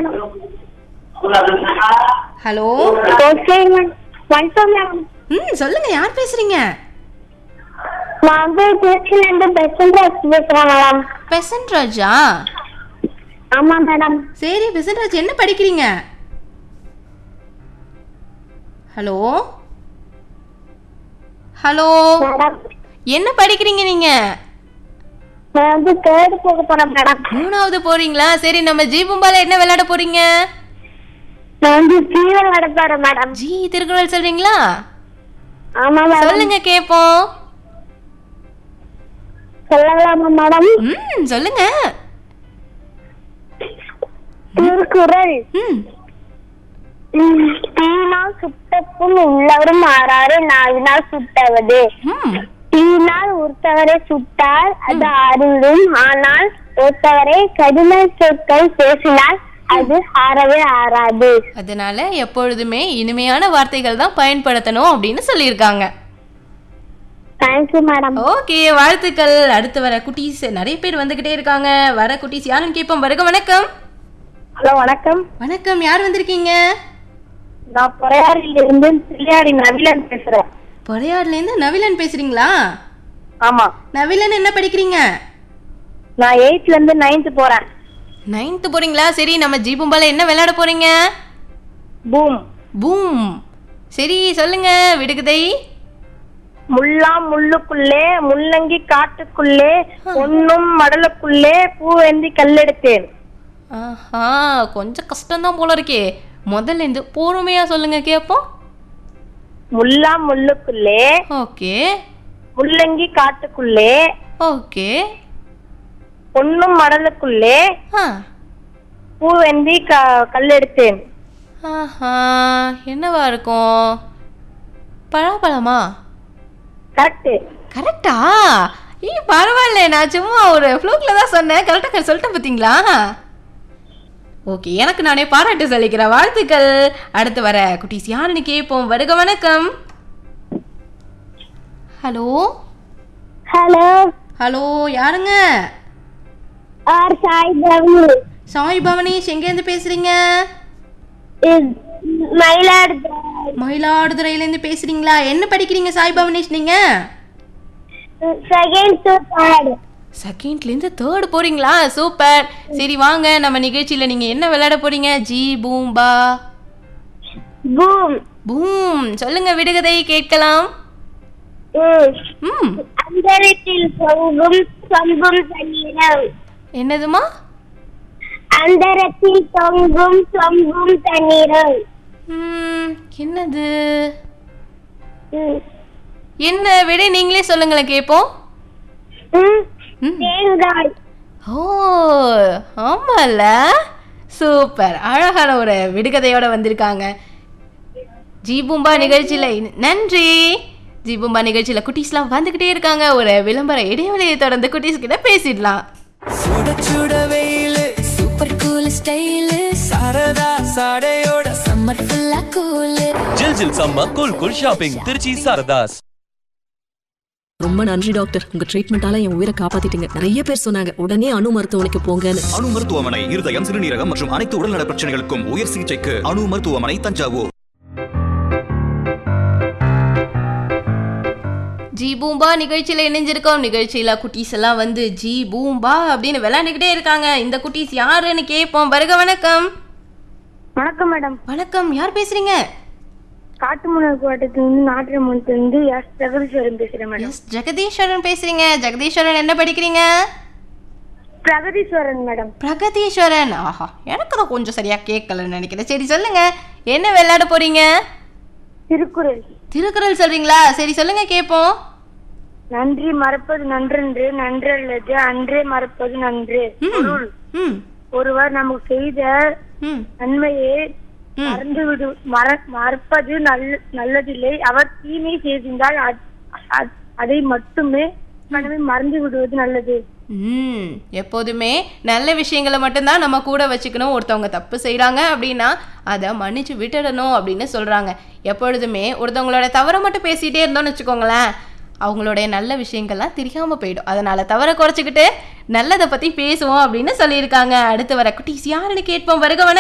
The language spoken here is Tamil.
மேடம். ஹலோ. Okay madam. வணக்கம் மேடம். சொல்லுங்க, யார் பேசுறீங்க? நான் வந்து திருச்சியில இருந்து பெசன்ட்ராஜ் பேசுறேன் மேடம். பெசன்ட் ராஜா? ஆமா மேடம். சரி பெசன்ட் ராஜ், என்ன படிக்கிறீங்க? ஹலோ ஹலோ, மேடம் என்ன படிக்கிறீங்க நீங்க? நான் வந்து தேர்ட் போக போறேன் மேடம். 3வது போறீங்களா? சரி, நம்ம ஜீபும்பால என்ன விளையாட போறீங்க? நான் வந்து ஜீவன் விளையாட போறேன் மேடம். ஜி திருக்குறள் சொல்றீங்களா? ஆமா மேடம். சொல்லுங்க கேப்போம். சொல்லலாமா மேடம்? சொல்லுங்க. திருக்குறள். தீனால் சுட்டப்பும் உள்ளவரும் ஆறாறு நாவினால் சுட்டவது. தீனால் ஒருத்தவரை சுட்டால் அது அருளும், ஆனால் ஒருத்தவரை கடின சொற்கள் பேசினால் அது ஆறவே ஆறாது. அதனால எப்பொழுதுமே இனிமையான வார்த்தைகள் தான் பயன்படுத்தணும் அப்படின்னு சொல்லியிருக்காங்க. Thank you madam. ஓகே, வாழ்த்துக்கள். அடுத்து வர குட்டீஸ் நிறைய பேர் வந்துகிட்டே இருக்காங்க. வர குட்டீஸ் யாருன்னு கேட்போம். வருக. வணக்கம். ஹலோ வணக்கம். வணக்கம், யார் வந்திருக்கீங்க? நான் பொறையாறில இருந்து பிள்ளையாடி நவிலன் பேசுறேன். பொறையாடுல இருந்து நவிலன் பேசுறீங்களா? ஆமா. நவிலன் என்ன படிக்கிறீங்க? நான் 8th ல இருந்து 9th போறேன். 9th போறீங்களா? சரி, நம்ம ஜீபும்பால என்ன விளையாட போறீங்க? பூம். பூம். சரி சொல்லுங்க விடுகதை. முல்லாம் முள்ளுக்குள்ளே முள்ளங்கி காட்டுக்குள்ளே ஒன்னும் மடலுக்குள்ளே பூவேந்தி கல்லெடுத்தேன். ஆஹா, கொஞ்சம் கஷ்டம்தான் போல இருக்கே. முதல்ல இருந்து பொறுமையா சொல்லுங்க கேப்போம். முல்லாம் முள்ளுக்குள்ளே. ஓகே. முள்ளங்கி காட்டுக்குள்ளே. ஓகே. ஒன்னும் மடலுக்குள்ளே பூவேந்தி கல்லெடுத்தேன். ஆஹா, என்னவா இருக்கும்? பழாப்பழமா? கரெக்ட். கரெக்டா? பரவாயில்ல, நான் சும்மா ஒரு ஃப்ளூக்ல தான் சொன்னேன். கரெக்டாக சொல்லிட்டேன் பார்த்தீங்களா? ஓகே, எனக்கு நானே பாராட்டு சொல்லிக்கிறேன். வாழ்த்துக்கள். அடுத்து வர குட்டீஸ் யாருன்னு கேட்போம். வருக. வணக்கம். Hello hello. ஹலோ, யாருங்க? ஆர் சாய் பவனி. சாய் பவனேஷ், எங்கேருந்து பேசுறீங்க? மயிலாடுதுறை. மயிலாடுதுறையிலேருந்து பேசுறீங்களா? என்ன படிக்கிறீங்க சாய் பவனேஷ் நீங்க? செகண்ட்லேருந்து தேர்ட் போறீங்களா? சூப்பர். சரி வாங்க, நம்ம நிகழ்ச்சியில நீங்க என்ன விளையாட போறீங்க? ஜி பூம்பா? பூம். பூம். சொல்லுங்க விடுகதை கேட்கலாம். அந்தரத்தில் தொங்கும் சொம்பும் தண்ணீரும். என்னதுமா? அந்தரத்தில் தொங்கும் சொம்பும் தண்ணீரும். என்னது? என்ன விடை நீங்களே சொல்லுங்களேன் கேட்போம். தேங்காய். ஓ ஆமால, சூப்பர். அழகான ஒரு விடுகதையோட வந்திருக்காங்க ஜீபூம்பா நிகழ்ச்சியில. நன்றி. ஜீபூம்பா நிகழ்ச்சியில குட்டீஸ்லாம் வந்துகிட்டே இருக்காங்க. ஒரு விளம்பர இடைவெளியை தொடர்ந்து குட்டீஸ் கிட்ட பேசிடலாம். சுட சுட வெயிலு, super cool style, Saradha சாடையோட summer ஃபுல்லா கூல். ஜில் ஜில் summer cool cool shopping Trichy Saradhas. ரொம்ப நன்றி டாக்டர், உங்க ட்ரீட்மெண்டால என் உயிரை காப்பாத்திட்டீங்க. நிறைய பேர் சொன்னாங்க உடனே அணு மருத்துவமனைக்கு போங்கன்னு. அணு மருத்துவமனை இருதயம், சிறுநீரகம் மற்றும் அனைத்து உடல்நல பிரச்சனைகளுக்கும் உயர் சிகிச்சைக்கு அணு மருத்துவமனை, தஞ்சாவூர். ஜி பூம்பா நிகழ்ச்சியில இணைஞ்சிருக்கோம். நிகழ்ச்சியில குட்டீஸ் எல்லாம் வந்து ஜி பூம்பா அப்படின்னு விளையாண்டுக்கிட்டே இருக்காங்க. இந்த குட்டீஸ் யாருன்னு கேட்போம். வருக. வணக்கம். வணக்கம் மேடம். வணக்கம், யார் பேசுறீங்க? காட்டுமணல் கோட்டத்திலிருந்து நாட்டிரமூலத்திலிருந்து எஸ் ஜெகதீஸ்வரன் பேசுறேன் மேடம். எஸ் ஜெகதீஸ்வரன் பேசுறீங்க. ஜெகதீஸ்வரன் என்ன படிக்கிறீங்க? பிரகதீஸ்வரன் மேடம். பிரகதீஸ்வரன். ஆஹா, எனக்கு தான் கொஞ்சம் சரியா கேட்கலன்னு நினைக்கிறேன். சரி சொல்லுங்க, என்ன விளையாட போறீங்க? திருக்குறள். திருக்குறள் சொல்றீங்களா? சரி சொல்லுங்க கேட்போம். நன்றி மறப்பது நன்றன்று, நன்றல்லது அன்றே மறப்பது நன்று. பொருள், ஒருவர் நமக்கு செய்த நன்மையை மறப்பது நல்லதில்லை. அவர் தீமை செய்திருந்தால் அதை மட்டுமே மறந்து விடுவது நல்லது. எப்போதுமே நல்ல விஷயங்களை மட்டும்தான் நம்ம கூட வச்சுக்கணும். ஒருத்தவங்க தப்பு செய்யறாங்க அப்படின்னா அதை மன்னிச்சு விட்டுடணும் அப்படின்னு சொல்றாங்க. எப்பொழுதுமே ஒருத்தவங்களோட தவறை மட்டும் பேசிட்டே இருந்தோம்னு வச்சுக்கோங்களேன், அவங்களுடைய நல்ல விஷயங்கள்லாம் தெரியாம போயிடும். அதனால தவறை குறைச்சிக்கிட்டு நல்லதை பத்தி பேசுவோம் அப்படின்னு சொல்லியிருக்காங்க. அடுத்து வர குட்டீஸ் யாருன்னு கேட்போம். வருக.